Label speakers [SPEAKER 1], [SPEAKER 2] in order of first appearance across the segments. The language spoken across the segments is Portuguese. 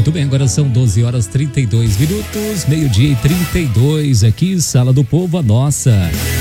[SPEAKER 1] Muito bem, agora são 12 horas 32 minutos, meio-dia e 32, aqui, Sala do Povo, a nossa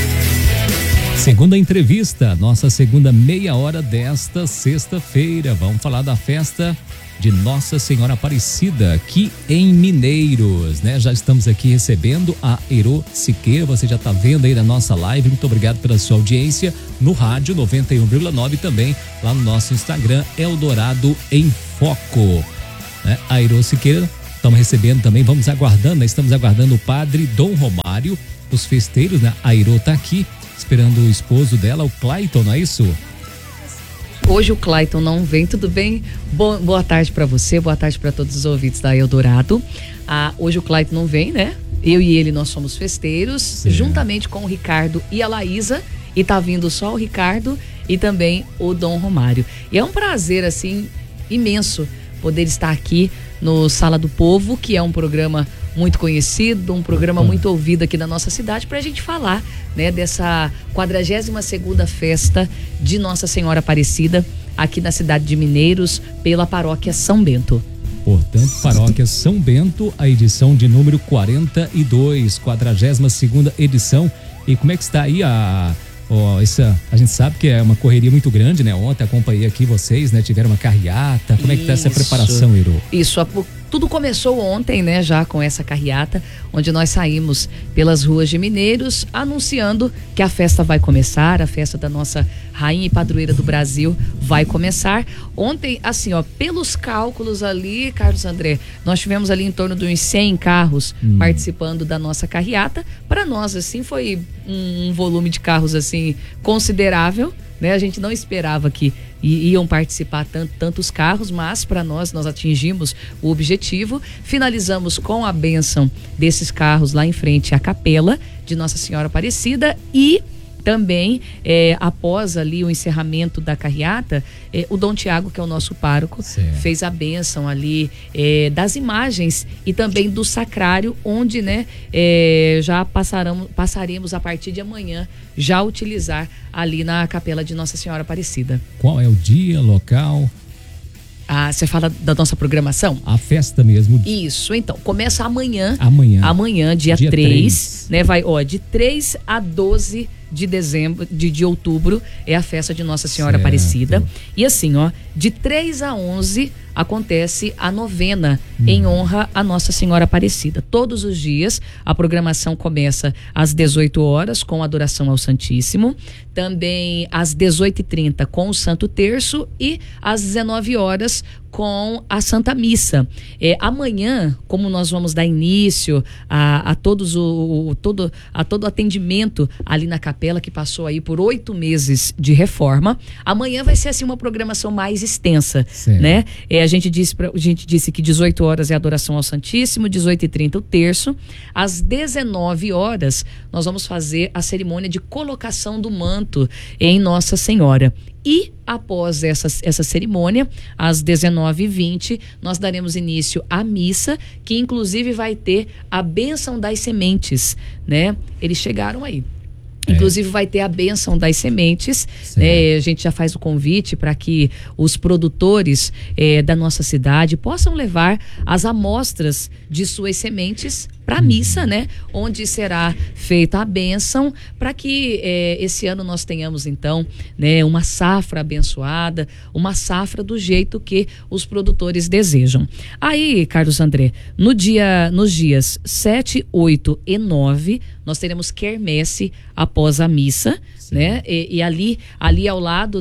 [SPEAKER 1] segunda entrevista, nossa segunda meia hora desta sexta-feira. Vamos falar da festa de Nossa Senhora Aparecida aqui em Mineiros, né? Já estamos aqui recebendo a Airô Siqueira, você já está vendo aí na nossa live. Muito obrigado pela sua audiência no rádio 91,9 e também lá no nosso Instagram, Eldorado em Foco. Né? A Airô Siqueira, estamos recebendo também, estamos aguardando o padre Dom Romário, os festeiros, né? A Airô está aqui esperando o esposo dela, o Clayton, não é isso?
[SPEAKER 2] Hoje o Clayton não vem, tudo bem? Boa tarde para você, boa tarde para todos os ouvintes da Eldorado. Hoje o Clayton não vem, né? Eu e ele, nós somos festeiros, juntamente com o Ricardo e a Laísa, e tá vindo só o Ricardo e também o Dom Romário. E é um prazer, assim, imenso poder estar aqui no Sala do Povo, que é um programa muito conhecido, um programa muito ouvido aqui na nossa cidade, para a gente falar, né, dessa 42ª festa de Nossa Senhora Aparecida aqui na cidade de Mineiros, pela paróquia São Bento.
[SPEAKER 1] Portanto, paróquia São Bento, a edição de número 42, 42ª edição. E como é que está aí a gente sabe que é uma correria muito grande, né? Ontem acompanhei aqui vocês, né? Tiveram uma carreata. Como é que está essa preparação, Airô?
[SPEAKER 2] Isso, tudo começou ontem, né? Já com essa carreata, onde nós saímos pelas ruas de Mineiros, anunciando que a festa vai começar, a festa da nossa rainha e padroeira do Brasil vai começar. Ontem, assim, pelos cálculos ali, Carlos André, nós tivemos ali em torno de uns 100 carros participando da nossa carreata. Para nós, assim, foi um volume de carros, assim, considerável, né? A gente não esperava que iam participar tantos carros, mas para nós atingimos o objetivo. Finalizamos com a bênção desses carros lá em frente à capela de Nossa Senhora Aparecida e também, após ali o encerramento da carreata, o Dom Tiago, que é o nosso pároco, fez a bênção ali das imagens e também do sacrário, onde, né, já passaremos a partir de amanhã já utilizar ali na capela de Nossa Senhora Aparecida.
[SPEAKER 1] Qual é o dia, local?
[SPEAKER 2] Você fala da nossa programação?
[SPEAKER 1] A festa mesmo.
[SPEAKER 2] Isso, então, começa amanhã.
[SPEAKER 1] Amanhã,
[SPEAKER 2] dia 3, né? Vai, de 3 a 12 de outubro é a festa de Nossa Senhora Aparecida. E assim, de 3 a 11 acontece a novena em honra a Nossa Senhora Aparecida. Todos os dias a programação começa às 18 horas com adoração ao Santíssimo, também às 18h30 com o Santo Terço e às 19 horas com a Santa Missa. Amanhã, como nós vamos dar início a todo o atendimento ali na capela, que passou aí por 8 meses de reforma, amanhã vai ser assim uma programação mais extensa, né? A gente disse que 18 horas é a adoração ao Santíssimo, 18h30 o terço, às 19 horas nós vamos fazer a cerimônia de colocação do manto em Nossa Senhora. E após essa cerimônia, às 19h20, nós daremos início à missa, que inclusive vai ter a bênção das sementes, né? Eles chegaram aí. Inclusive vai ter a bênção das sementes, né? A gente já faz o convite para que os produtores da nossa cidade possam levar as amostras de suas sementes para a missa, né? Onde será feita a bênção, para que esse ano nós tenhamos então, né, uma safra abençoada, uma safra do jeito que os produtores desejam. Aí, Carlos André, nos dias 7, 8 e 9, nós teremos quermesse após a missa, né? E ali ao lado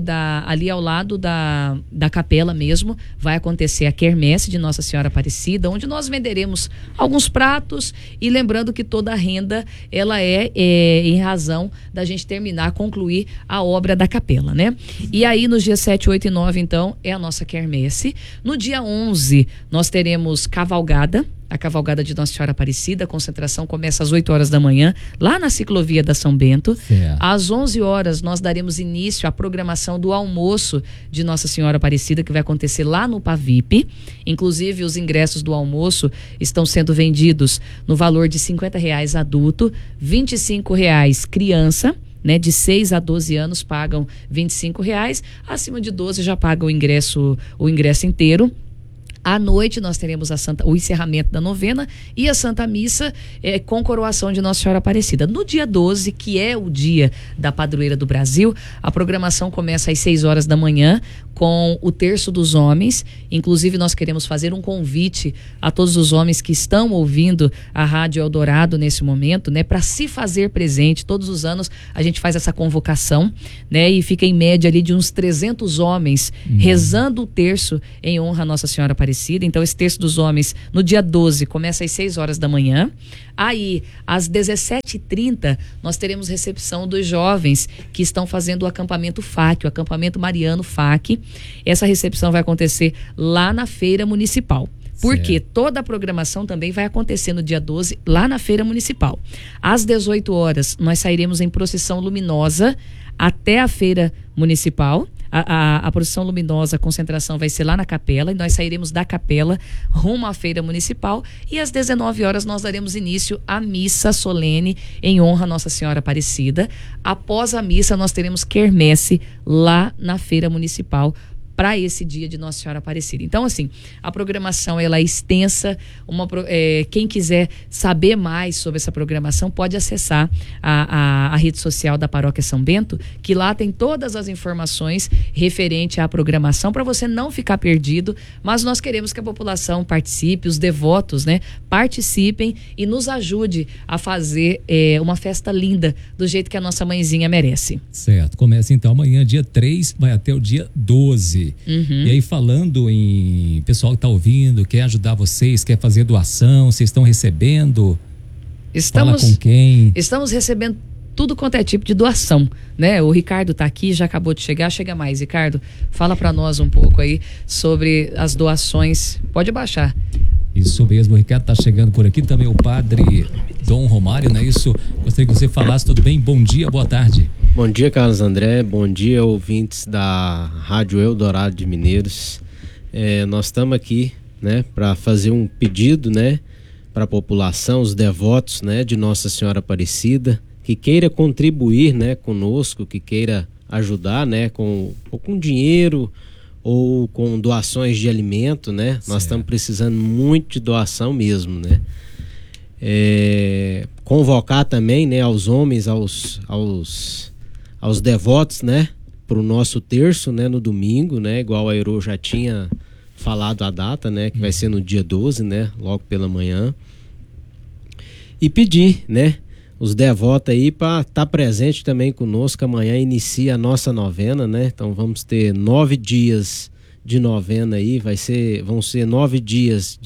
[SPEAKER 2] da capela mesmo vai acontecer a quermesse de Nossa Senhora Aparecida, onde nós venderemos alguns pratos, e lembrando que toda a renda ela é em razão da gente concluir a obra da capela, né? E aí nos dias 7, 8 e 9 então é a nossa quermesse. No dia 11 nós teremos cavalgada, a cavalgada de Nossa Senhora Aparecida. A concentração começa às 8 horas da manhã, lá na ciclovia da São Bento. Às 11 horas nós daremos início à programação do almoço de Nossa Senhora Aparecida, que vai acontecer lá no Pavip. Inclusive os ingressos do almoço estão sendo vendidos no valor de R$50 adulto, R$25 criança, né, de 6 a 12 anos pagam R$25, acima de 12 já pagam o ingresso inteiro. À noite nós teremos o encerramento da novena e a Santa Missa com coroação de Nossa Senhora Aparecida. No dia 12, que é o dia da Padroeira do Brasil, a programação começa às 6 horas da manhã com o Terço dos Homens. Inclusive nós queremos fazer um convite a todos os homens que estão ouvindo a Rádio Eldorado nesse momento, né, para se fazer presente. Todos os anos a gente faz essa convocação, né, e fica em média ali de uns 300 homens rezando o terço em honra a Nossa Senhora Aparecida. Então esse Terço dos Homens no dia 12 começa às 6 horas da manhã. Aí às 17h30 nós teremos recepção dos jovens que estão fazendo o acampamento FAC, o acampamento Mariano FAC. Essa recepção vai acontecer lá na Feira Municipal. Porque toda a programação também vai acontecer no dia 12 lá na Feira Municipal. Às 18 horas nós sairemos em procissão luminosa até a Feira Municipal. A procissão luminosa, a concentração vai ser lá na capela, e nós sairemos da capela rumo à Feira Municipal, e às 19 horas nós daremos início à missa solene em honra a Nossa Senhora Aparecida. Após a missa nós teremos quermesse lá na Feira Municipal para esse dia de Nossa Senhora Aparecida. Então, assim, a programação ela é extensa. Quem quiser saber mais sobre essa programação pode acessar a rede social da Paróquia São Bento, que lá tem todas as informações referente à programação para você não ficar perdido. Mas nós queremos que a população participe, os devotos, né, participem e nos ajude a fazer uma festa linda do jeito que a nossa mãezinha merece.
[SPEAKER 1] Certo. Começa então amanhã, dia 3, vai até o dia 12. E aí, falando em pessoal que está ouvindo, quer ajudar vocês, quer fazer doação, vocês estão recebendo? Fala com quem?
[SPEAKER 2] Estamos recebendo tudo quanto é tipo de doação, né? O Ricardo está aqui, já acabou de chegar. Chega mais, Ricardo. Fala para nós um pouco aí sobre as doações. Pode baixar.
[SPEAKER 1] Isso mesmo, o Ricardo está chegando por aqui, também o padre Dom Romário, não é isso? Gostaria que você falasse. Tudo bem? Bom dia, boa tarde.
[SPEAKER 3] Bom dia, Carlos André, bom dia, ouvintes da Rádio Eldorado de Mineiros. Nós estamos aqui, né, para fazer um pedido, né, para a população, os devotos, né, de Nossa Senhora Aparecida, que queira contribuir, né, conosco, que queira ajudar, né, com dinheiro ou com doações de alimento, né? Certo. Nós estamos precisando muito de doação mesmo, né? Convocar também, né, aos homens, aos devotos, né, para o nosso terço, né, no domingo, né, igual a Aero já tinha falado a data, né, que vai ser no dia 12, né, logo pela manhã, e pedir, né, os devotos aí para estar presente também conosco. Amanhã inicia a nossa novena, né, então vamos ter 9 dias de novena aí, vão ser 9 dias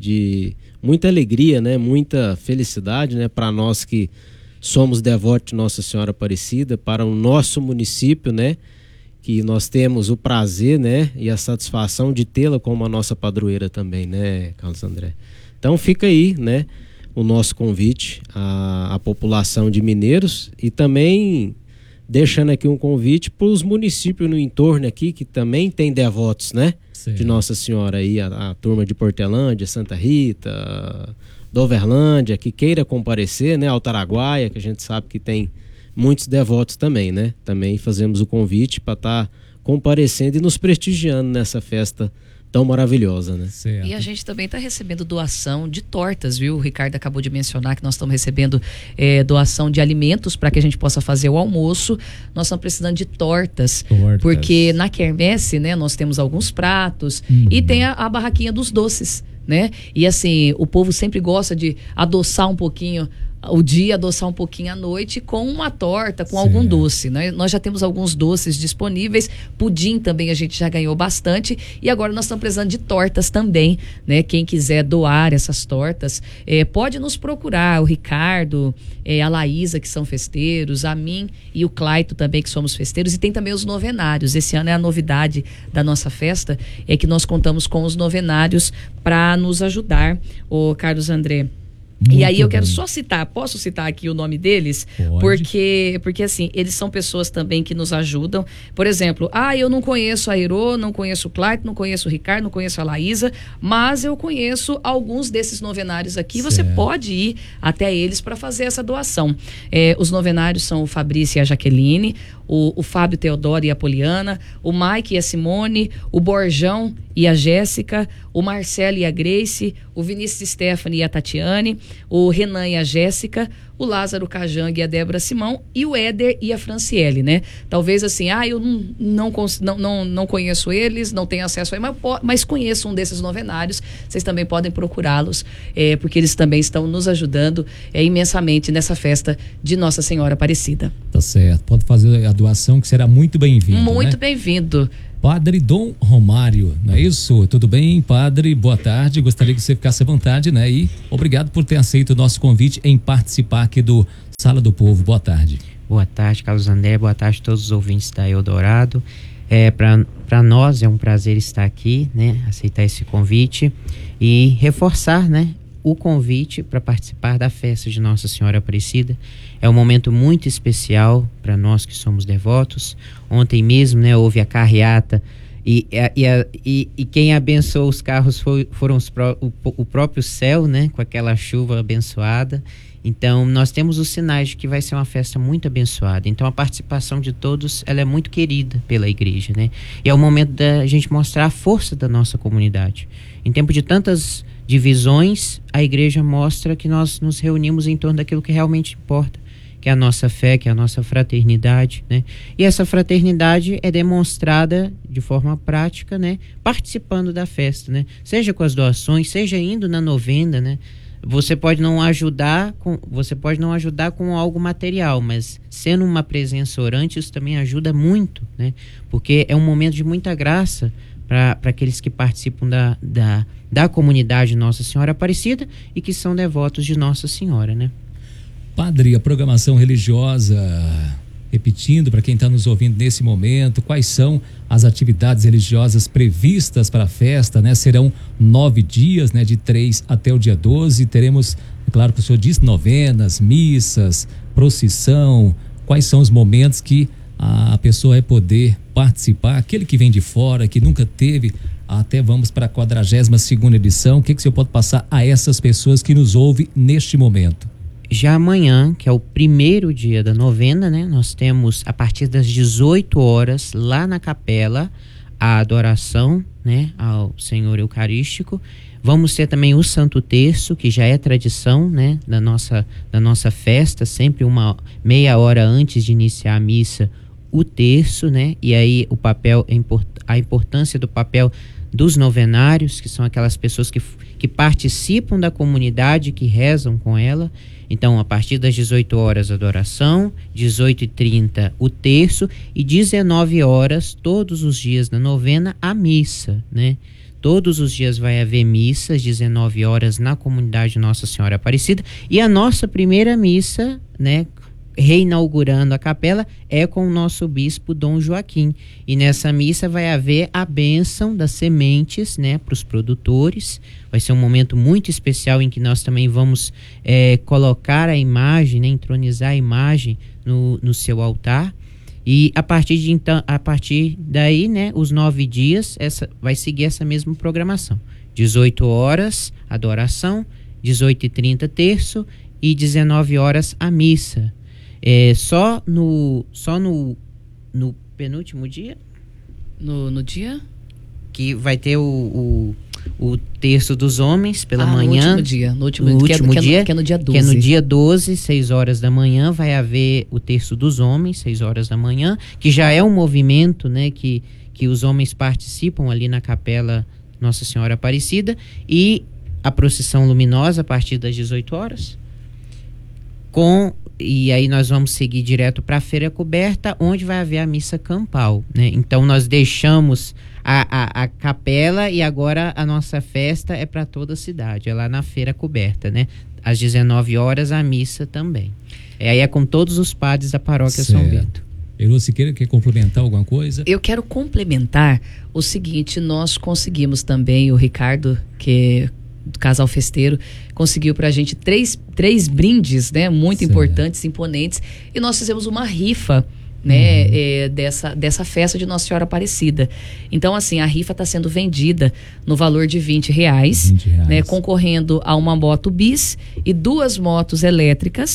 [SPEAKER 3] de muita alegria, né, muita felicidade, né, para nós que somos devotos de Nossa Senhora Aparecida, para o nosso município, né, que nós temos o prazer, né, e a satisfação de tê-la como a nossa padroeira também, né, Carlos André. Então fica aí, né, o nosso convite à população de Mineiros, e também deixando aqui um convite para os municípios no entorno aqui, que também tem devotos, né, de Nossa Senhora aí, a turma de Portelândia, Santa Rita, Doverlândia, que queira comparecer, né, Altaraguaia, que a gente sabe que tem muitos devotos também, né? Também fazemos o convite para estar comparecendo e nos prestigiando nessa festa tão maravilhosa, né?
[SPEAKER 2] Certo. E a gente também está recebendo doação de tortas, viu? O Ricardo acabou de mencionar que nós estamos recebendo doação de alimentos para que a gente possa fazer o almoço. Nós estamos precisando de tortas. Porque na quermesse, né, nós temos alguns pratos e tem a barraquinha dos doces, né? E assim, o povo sempre gosta de adoçar um pouquinho o dia, adoçar um pouquinho à noite com uma torta, com algum doce, né? Nós já temos alguns doces disponíveis, pudim também a gente já ganhou bastante, e agora nós estamos precisando de tortas também, né? Quem quiser doar essas tortas, pode nos procurar, o Ricardo, a Laísa, que são festeiros, a mim e o Claito também, que somos festeiros, e tem também os novenários. Esse ano é a novidade da nossa festa, é que nós contamos com os novenários para nos ajudar, o Carlos André. E aí eu quero só citar, posso citar aqui o nome deles? Porque assim, eles são pessoas também que nos ajudam. Por exemplo, eu não conheço a Aero, não conheço o Clayton, não conheço o Ricardo, não conheço a Laísa, mas eu conheço alguns desses novenários aqui. Você pode ir até eles para fazer essa doação. Os novenários são o Fabrício e a Jaqueline, o Fábio Teodoro e a Poliana, o Mike e a Simone, o Borjão e a Jéssica, o Marcelo e a Grace, o Vinícius Stephanie e a Tatiane, o Renan e a Jéssica, o Lázaro Cajang e a Débora Simão e o Éder e a Franciele, né? Talvez assim, eu não conheço eles, não tenho acesso a eles, mas conheço um desses novenários, vocês também podem procurá-los, porque eles também estão nos ajudando imensamente nessa festa de Nossa Senhora Aparecida.
[SPEAKER 1] Tá certo, pode fazer a doação que será muito bem-vindo.
[SPEAKER 2] Muito
[SPEAKER 1] né?
[SPEAKER 2] bem-vindo.
[SPEAKER 1] Padre Dom Romário, não é isso? Tudo bem, padre? Boa tarde, gostaria que você ficasse à vontade, né? E obrigado por ter aceito o nosso convite em participar aqui do Sala do Povo. Boa tarde.
[SPEAKER 4] Boa tarde, Carlos André, boa tarde a todos os ouvintes da Eldorado. Para nós é um prazer estar aqui, né? Aceitar esse convite e reforçar, né? O convite para participar da festa de Nossa Senhora Aparecida. É um momento muito especial para nós que somos devotos. Ontem mesmo, né, houve a carreata e quem abençoou os carros foram o próprio céu, né, com aquela chuva abençoada. Então, nós temos os sinais de que vai ser uma festa muito abençoada. Então, a participação de todos, ela é muito querida pela igreja, né? E é o momento da gente mostrar a força da nossa comunidade. Em tempo de tantas divisões, a igreja mostra que nós nos reunimos em torno daquilo que realmente importa, que é a nossa fé, que é a nossa fraternidade, né? E essa fraternidade é demonstrada de forma prática, né? Participando da festa, né? Seja com as doações, seja indo na novena, né? Você pode não ajudar com algo material, mas sendo uma presença orante, isso também ajuda muito, né? Porque é um momento de muita graça para aqueles que participam da comunidade Nossa Senhora Aparecida e que são devotos de Nossa Senhora, né?
[SPEAKER 1] Padre, a programação religiosa, repetindo para quem está nos ouvindo nesse momento, quais são as atividades religiosas previstas para a festa, né? Serão 9 dias, né? De 3 até o dia 12, teremos, claro que o senhor disse, novenas, missas, procissão. Quais são os momentos que a pessoa vai poder participar, aquele que vem de fora, que nunca teve, até vamos para a 42ª edição, o que o senhor pode passar a essas pessoas que nos ouvem neste momento?
[SPEAKER 4] Já amanhã, que é o primeiro dia da novena, né? Nós temos a partir das 18 horas lá na capela a adoração, né? Ao Senhor Eucarístico. Vamos ter também o Santo Terço, que já é tradição, né? Da nossa festa, sempre uma meia hora antes de iniciar a missa, o terço, né? E aí a importância do papel dos novenários, que são aquelas pessoas que participam da comunidade, que rezam com ela. Então, a partir das 18 horas, a adoração, 18h30 o terço e 19 horas, todos os dias da novena, a missa, né? Todos os dias vai haver missas, 19 horas na comunidade Nossa Senhora Aparecida. E a nossa primeira missa, né? Reinaugurando a capela, é com o nosso bispo Dom Joaquim. E nessa missa vai haver a bênção das sementes, né, para os produtores. Vai ser um momento muito especial em que nós também vamos colocar a imagem, né, entronizar a imagem no seu altar. E a partir daí, né, os 9 dias, vai seguir essa mesma programação. 18 horas, adoração, 18h30 terço e 19 horas a missa. Só no penúltimo dia?
[SPEAKER 2] No dia?
[SPEAKER 4] Que vai ter o terço dos homens pela manhã.
[SPEAKER 2] No último dia, que é no dia 12.
[SPEAKER 4] Que é no dia 12, 6 horas da manhã, vai haver o terço dos homens, 6 horas da manhã, que já é um movimento, né, que os homens participam ali na capela Nossa Senhora Aparecida, e a procissão luminosa a partir das 18 horas. E aí nós vamos seguir direto para a Feira Coberta, onde vai haver a missa campal, né? Então nós deixamos a capela e agora a nossa festa é para toda a cidade, é lá na Feira Coberta, né? Às 19 horas a missa também. Aí é com todos os padres da paróquia São Bento.
[SPEAKER 1] Você quer complementar alguma coisa?
[SPEAKER 2] Eu quero complementar o seguinte: nós conseguimos também, o Ricardo, que do Casal Festeiro, conseguiu pra gente três brindes, né, muito importantes, imponentes, e nós fizemos uma rifa, né, dessa festa de Nossa Senhora Aparecida. Então, assim, a rifa está sendo vendida no valor de R$20, né, concorrendo a uma moto bis e 2 motos elétricas,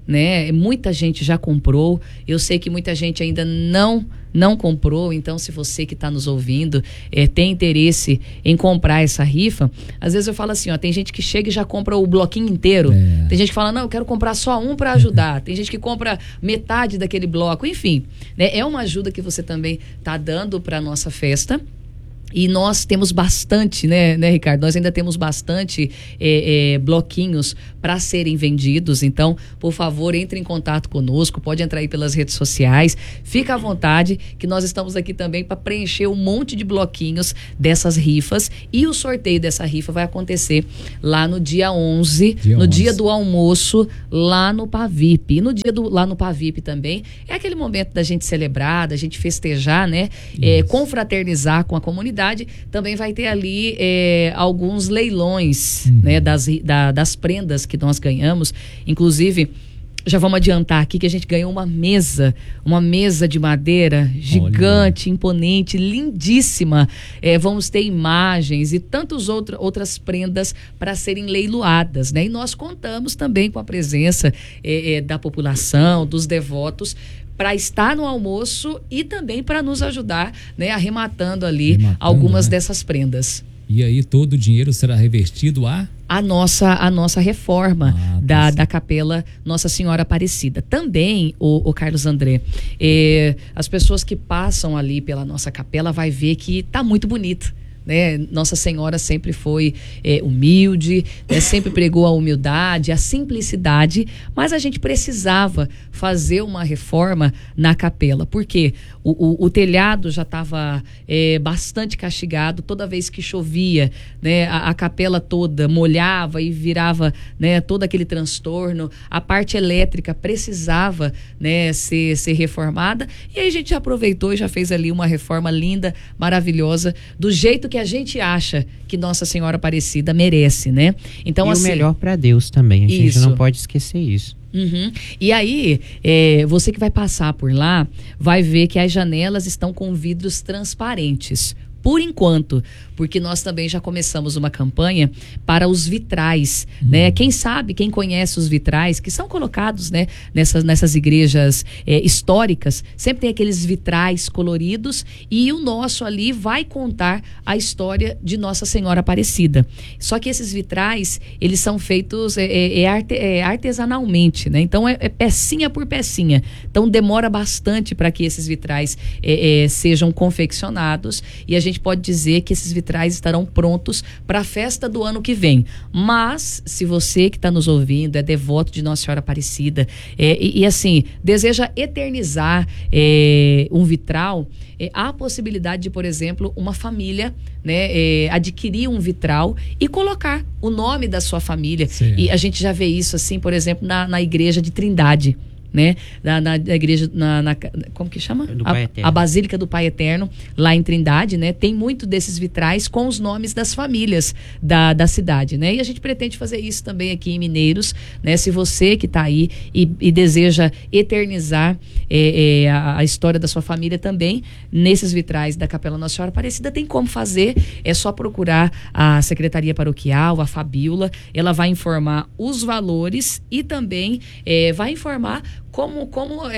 [SPEAKER 2] né? Muita gente já comprou. Eu sei que muita gente ainda não comprou. Então, se você que está nos ouvindo tem interesse em comprar essa rifa, às vezes eu falo assim, ó, tem gente que chega e já compra o bloquinho inteiro. Tem gente que fala, não, eu quero comprar só um para ajudar. Tem gente que compra metade daquele bloco. Enfim, né? É uma ajuda que você também está dando para nossa festa. E nós temos bastante, né, Ricardo? Nós ainda temos bastante bloquinhos para serem vendidos. Então, por favor, entre em contato conosco. Pode entrar aí pelas redes sociais. Fica à vontade, que nós estamos aqui também para preencher um monte de bloquinhos dessas rifas. E o sorteio dessa rifa vai acontecer lá no dia 11, dia do almoço, lá no Pavip. E no dia lá no Pavip também, é aquele momento da gente celebrar, da gente festejar, né? Confraternizar com a comunidade. Também vai ter ali alguns leilões, né, das prendas que nós ganhamos. Inclusive, já vamos adiantar aqui que a gente ganhou uma mesa de madeira gigante, imponente, lindíssima. Vamos ter imagens e tantas outras prendas para serem leiloadas, né? E nós contamos também com a presença da população, dos devotos, para estar no almoço e também para nos ajudar, né, arrematando algumas dessas prendas.
[SPEAKER 1] E aí todo o dinheiro será revertido a
[SPEAKER 2] nossa reforma da Capela Nossa Senhora Aparecida. Também, o Carlos André, as pessoas que passam ali pela nossa capela vai ver que tá muito bonito. Né? Nossa Senhora sempre foi humilde, né? Sempre pregou a humildade, a simplicidade, mas a gente precisava fazer uma reforma na capela, porque o telhado já estava bastante castigado. Toda vez que chovia, né, a capela toda molhava e virava, né, todo aquele transtorno. A parte elétrica precisava, né, ser reformada, e aí a gente já aproveitou e já fez ali uma reforma linda, maravilhosa, do jeito que a gente acha que Nossa Senhora Aparecida merece, né? Então,
[SPEAKER 4] e
[SPEAKER 2] assim,
[SPEAKER 4] o melhor para Deus também, a gente não pode esquecer isso.
[SPEAKER 2] Uhum. E aí, você que vai passar por lá, vai ver que as janelas estão com vidros transparentes. Por enquanto, porque nós também já começamos uma campanha para os vitrais, né? Quem sabe, quem conhece os vitrais que são colocados, né, nessas igrejas históricas, sempre tem aqueles vitrais coloridos, e o nosso ali vai contar a história de Nossa Senhora Aparecida. Só que esses vitrais, eles são feitos artesanalmente, né? Então é pecinha por pecinha. Então demora bastante para que esses vitrais sejam confeccionados, e a gente pode dizer que esses vitrais estarão prontos para a festa do ano que vem. Mas, se você que está nos ouvindo é devoto de Nossa Senhora Aparecida e assim, deseja eternizar um vitral, há a possibilidade de, por exemplo, uma família, né, adquirir um vitral e colocar o nome da sua família. Sim. E a gente já vê isso, assim, por exemplo, na igreja de Trindade. Né? Na igreja, como que chama? A Basílica do Pai Eterno, lá em Trindade, né? Tem muito desses vitrais com os nomes das famílias da cidade, né? E a gente pretende fazer isso também aqui em Mineiros, né? Se você que está aí e deseja eternizar a história da sua família também, nesses vitrais da Capela Nossa Senhora Aparecida, tem como fazer. É só procurar a Secretaria Paroquial, a Fabíola. Ela vai informar os valores e também vai informar como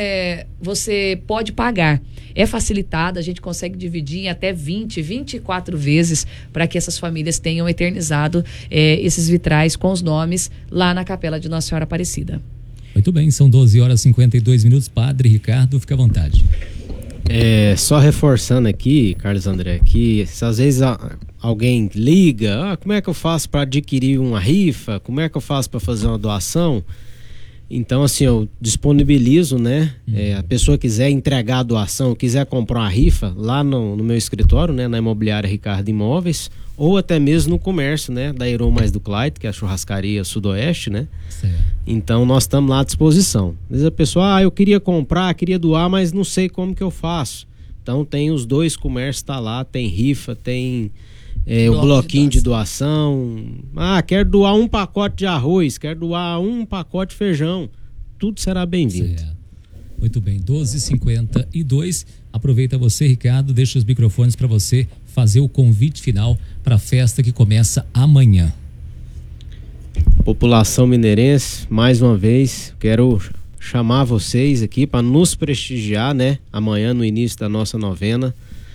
[SPEAKER 2] você pode pagar. É facilitado, a gente consegue dividir em até 24 vezes para que essas famílias tenham eternizado esses vitrais com os nomes lá na Capela de Nossa Senhora Aparecida.
[SPEAKER 1] Muito bem, são 12h52. Padre Ricardo, fica à vontade.
[SPEAKER 3] Só reforçando aqui, Carlos André, que se às vezes alguém liga, como é que eu faço para adquirir uma rifa? Como é que eu faço para fazer uma doação? Então, assim, eu disponibilizo, né? A pessoa quiser entregar a doação, quiser comprar uma rifa lá no meu escritório, né? Na Imobiliária Ricardo Imóveis, ou até mesmo no comércio, né? Da Heron Mais do Clyde, que é a churrascaria Sudoeste, né? Certo. Então, nós estamos lá à disposição. Às vezes a pessoa, eu queria comprar, queria doar, mas não sei como que eu faço. Então, tem os dois comércios, tá lá, tem rifa, tem... o bloquinho de doação. Quero doar um pacote de arroz, quero doar um pacote de feijão. Tudo será bem-vindo.
[SPEAKER 1] Muito bem, 12h52. Aproveita você, Ricardo, deixa os microfones para você fazer o convite final para a festa que começa amanhã.
[SPEAKER 3] População mineirense, mais uma vez, quero chamar vocês aqui para nos prestigiar, né? Amanhã no início da nossa novena.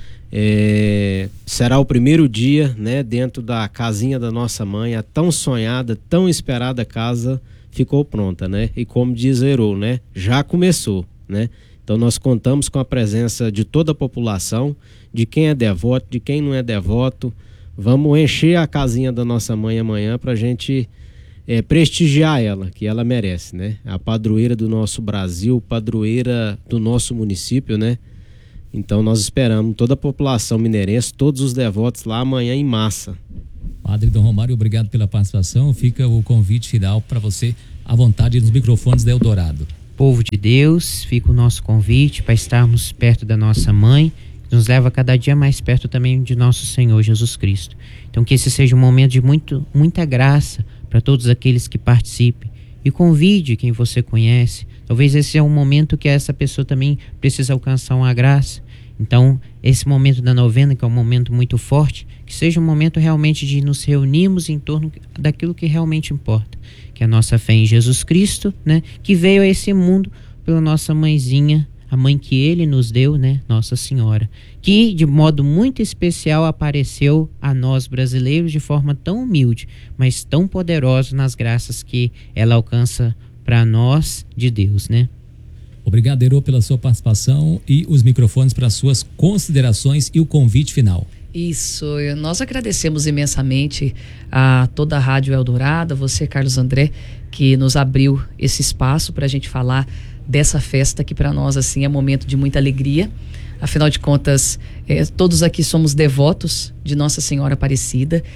[SPEAKER 3] Será o primeiro dia, né? Dentro da casinha da nossa mãe, a tão sonhada, tão esperada casa ficou pronta, né? E como diz Herô, né? Já começou, né? Então nós contamos com a presença de toda a população, de quem é devoto, de quem não é devoto. Vamos encher a casinha da nossa mãe amanhã para a gente prestigiar ela, que ela merece, né? A padroeira do nosso Brasil, padroeira do nosso município, né? Então nós esperamos toda a população mineirense, todos os devotos lá amanhã em massa.
[SPEAKER 1] Padre Dom Romário, obrigado pela participação. Fica o convite final para você, à vontade, nos microfones da Eldorado.
[SPEAKER 4] Povo de Deus, fica o nosso convite para estarmos perto da nossa mãe, que nos leva cada dia mais perto também de nosso Senhor Jesus Cristo. Então que esse seja um momento de muita graça para todos aqueles que participem, e convide quem você conhece. Talvez esse é um momento que essa pessoa também precisa alcançar uma graça. Então esse momento da novena, que é um momento muito forte, que seja um momento realmente de nos reunirmos em torno daquilo que realmente importa, que é a nossa fé em Jesus Cristo, né? Que veio a esse mundo pela nossa mãezinha, a mãe que Ele nos deu, né? Nossa Senhora, que de modo muito especial apareceu a nós brasileiros de forma tão humilde, mas tão poderosa nas graças que ela alcança para nós de Deus, né?
[SPEAKER 1] Obrigado, Herô, pela sua participação e os microfones para suas considerações e o convite final.
[SPEAKER 2] Isso, nós agradecemos imensamente a toda a Rádio Eldorado, você, Carlos André, que nos abriu esse espaço para a gente falar dessa festa que para nós assim é momento de muita alegria. Afinal de contas, todos aqui somos devotos de Nossa Senhora Aparecida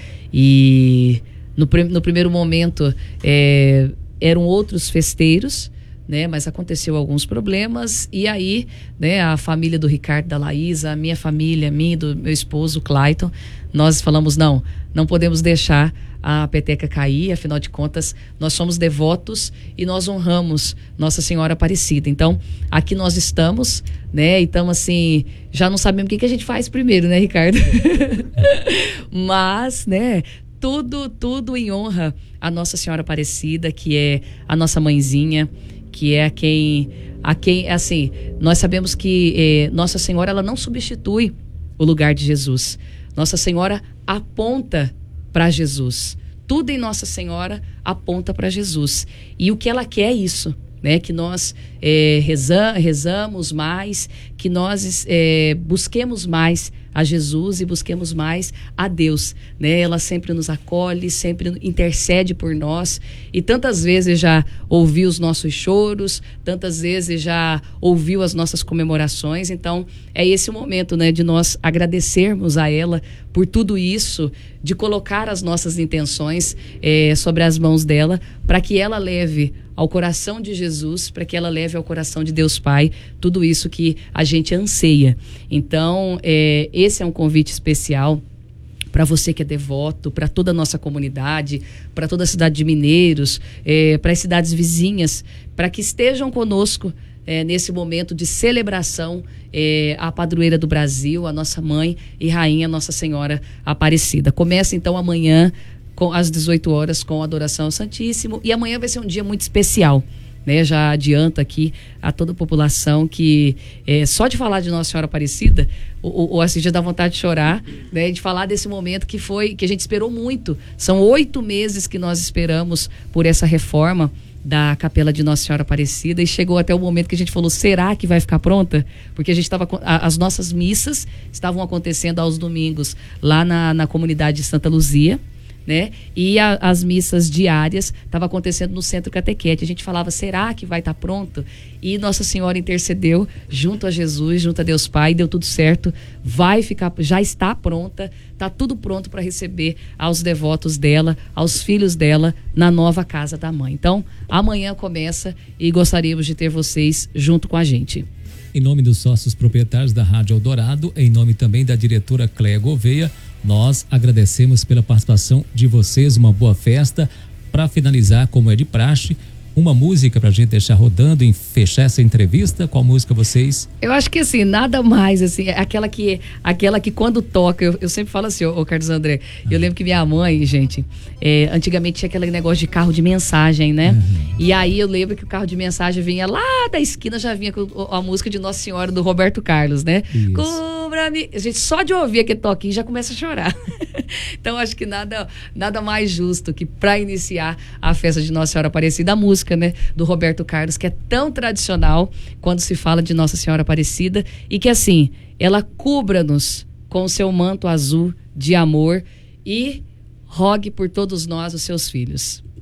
[SPEAKER 2] e no primeiro momento eram outros festeiros, né? Mas aconteceu alguns problemas e aí, né, a família do Ricardo, da Laísa, a minha família, minha e do meu esposo, Clayton, nós falamos, não podemos deixar a peteca cair, afinal de contas, nós somos devotos e nós honramos Nossa Senhora Aparecida. Então, aqui nós estamos, né, então assim, já não sabemos o que a gente faz primeiro, né, Ricardo? Mas, né, tudo em honra a Nossa Senhora Aparecida, que é a nossa mãezinha, que é a quem assim, nós sabemos que Nossa Senhora, ela não substitui o lugar de Jesus. Nossa Senhora aponta para Jesus. Tudo em Nossa Senhora aponta para Jesus. E o que ela quer é isso, né? Que nós rezamos mais, que nós busquemos mais a Jesus e busquemos mais a Deus, né? Ela sempre nos acolhe, sempre intercede por nós e tantas vezes já ouviu os nossos choros, tantas vezes já ouviu as nossas comemorações. Então é esse o momento, né, de nós agradecermos a ela por tudo isso, de colocar as nossas intenções sobre as mãos dela, para que ela leve ao coração de Jesus, para que ela leve ao coração de Deus Pai tudo isso que a gente anseia. Então, esse é um convite especial para você que é devoto, para toda a nossa comunidade, para toda a cidade de Mineiros, para as cidades vizinhas, para que estejam conosco nesse momento de celebração a padroeira do Brasil, a nossa mãe e rainha Nossa Senhora Aparecida. Começa então amanhã às 18 horas com a adoração ao Santíssimo e amanhã vai ser um dia muito especial, né? Já adianta aqui a toda a população que só de falar de Nossa Senhora Aparecida o já dá vontade de chorar, né? De falar desse momento que a gente esperou muito. São 8 meses que nós esperamos por essa reforma da Capela de Nossa Senhora Aparecida e chegou até o momento que a gente falou, será que vai ficar pronta? Porque a gente as nossas missas estavam acontecendo aos domingos lá na comunidade de Santa Luzia, né? E as missas diárias estavam acontecendo no Centro Catequete. A gente falava, será que vai estar pronto? E Nossa Senhora intercedeu junto a Jesus, junto a Deus Pai, deu tudo certo, vai ficar, já está pronta, está tudo pronto para receber aos devotos dela, aos filhos dela, na nova casa da mãe. Então, amanhã começa e gostaríamos de ter vocês junto com a gente.
[SPEAKER 1] Em nome dos sócios proprietários da Rádio Eldorado, em nome também da diretora Cléia Gouveia, nós agradecemos pela participação de vocês, uma boa festa. Para finalizar, como é de praxe, uma música pra gente deixar rodando e fechar essa entrevista? Qual música vocês?
[SPEAKER 2] Eu acho que assim, nada mais, assim, aquela que quando toca, eu sempre falo assim, ô Carlos André, eu lembro que minha mãe, gente, antigamente tinha aquele negócio de carro de mensagem, né? E aí eu lembro que o carro de mensagem vinha lá da esquina, já vinha com a música de Nossa Senhora do Roberto Carlos, né? Cubra-me. A gente só de ouvir aquele toquinho já começa a chorar. Então acho que nada mais justo que para iniciar a festa de Nossa Senhora Aparecida, a música, né, do Roberto Carlos, que é tão tradicional quando se fala de Nossa Senhora Aparecida, e que assim, ela cubra-nos com o seu manto azul de amor e rogue por todos nós, os seus filhos.